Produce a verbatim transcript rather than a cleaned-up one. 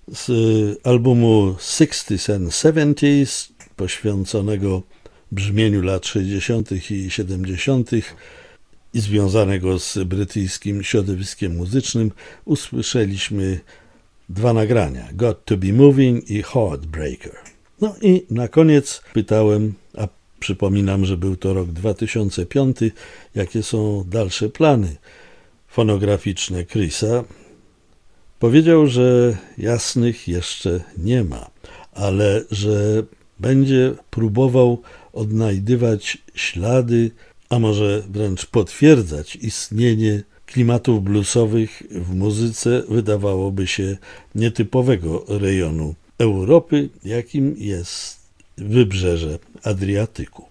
z albumu sixties and seventies, poświęconego brzmieniu lat sześćdziesiątych i siedemdziesiątych i związanego z brytyjskim środowiskiem muzycznym, usłyszeliśmy dwa nagrania, Got to be Moving i Heartbreaker. No i na koniec pytałem, a przypominam, że był to rok dwa tysiące piąty, jakie są dalsze plany fonograficzne Chrisa. Powiedział, że jasnych jeszcze nie ma, ale że będzie próbował odnajdywać ślady, a może wręcz potwierdzać istnienie klimatów bluesowych w muzyce, wydawałoby się, nietypowego rejonu Europy, jakim jest wybrzeże Adriatyku.